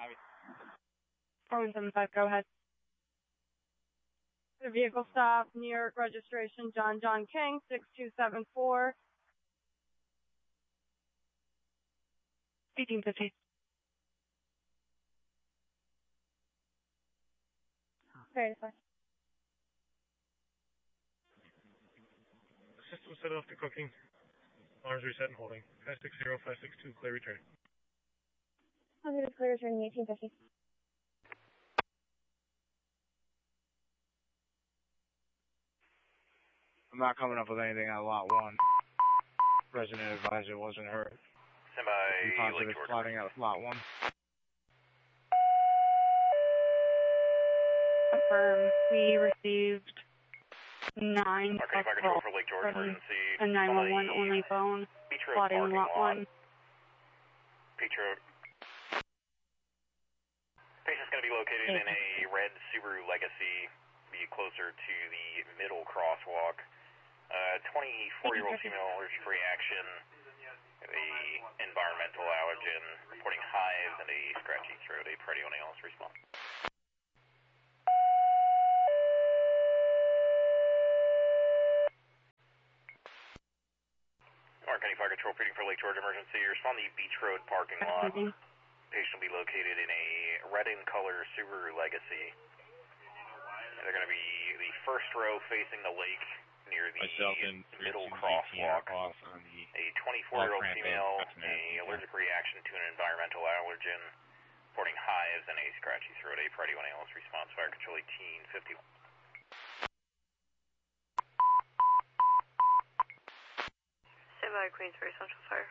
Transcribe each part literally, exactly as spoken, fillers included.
Copy. four one seven five, go ahead. The vehicle stop, New York registration, John John King, six two seven four. eighteen fifty. Okay, fine. System set off to cooking. Arms reset and holding. five six zero, five six two, clear return. Positive, clear returning eighteen fifty. I'm not coming up with anything on lot one. Resident advisor wasn't hurt. Stand by Positive Lake George. plotting out lot one. Affirm. We received nine Mark any fire control for Lake George from emergency. a nine one one only phone. Beach Road Plotting parking lot lot. one. Beach Road. Patient's going to be located in a red Subaru Legacy. Be closer to the middle crosswalk. Uh, twenty-four-year-old female allergic reaction. A environmental allergen. Reporting hives and a scratchy throat. A peritonitis response. Mark any fire control reading for Lake George emergency. Respond to the Beach Road parking lot. Patient will be located in a red in color Subaru Legacy. And they're going to be the first row facing the lake near the middle crosswalk. A twenty-four-year-old female, a allergic reaction to an environmental allergen, reporting hives and a scratchy throat. A peritonitis response. Fire control eighteen fifty-one. Stand by Queensbury Central Fire.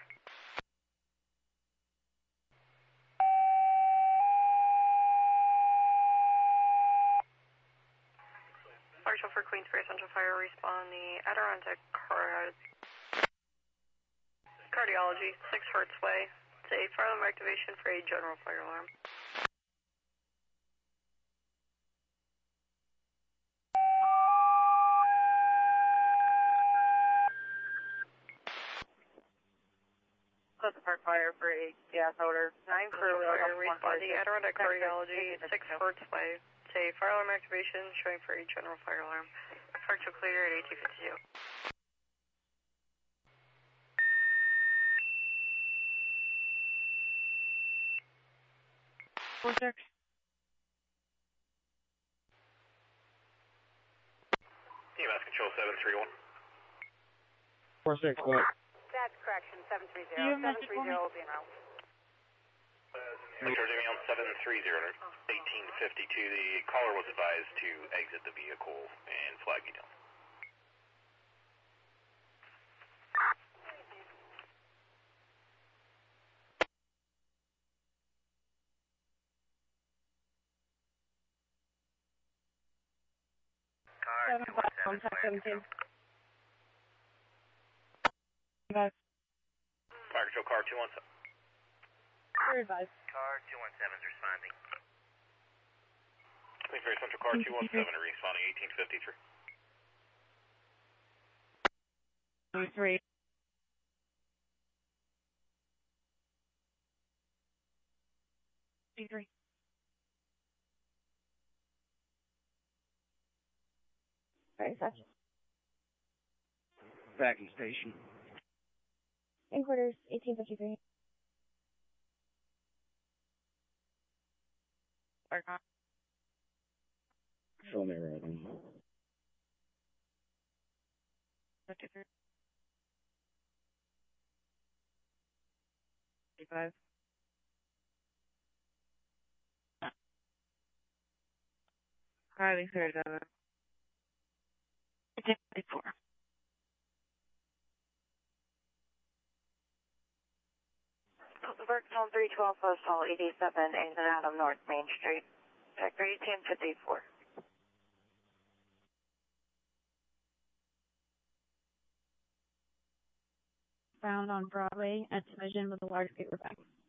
Marshal for Queensbury Central Fire, respond the Adirondack car cardiology, six Hertz Way. It's a fire alarm activation for a general fire alarm. Close the park fire for a gas odor. Nine Crew Fire, respond the Adirondack cardiology, six Hertz Way. It's a fire alarm activation showing for a general fire alarm. Fire to clear at eighteen fifty-two. Four six. E M S control seven three one. four six, go ahead. That's correction, seven three Do you zero. have seven message three for me? zero will be en route. Lake George on seven three zero, eighteen fifty-two. The caller was advised to exit the vehicle and flag you down. Seven five, contact seventeen. Five. Fire control car two one seven. Very advised. Car two one seven is responding. Queensbury Central car two one seven responding eighteen fifty-three. Three. Three. Very fast. Back in station. In quarters, eighteen fifty-three. Fire con. Show me right on. fifty-three. fifty-five. Highly clear, seven. fifty-four. Bergstone three twelve Post Hall eighty-seven, in and out of North Main Street. Sector eighteen fifty-four. Found on Broadway at collision with a large paper bag.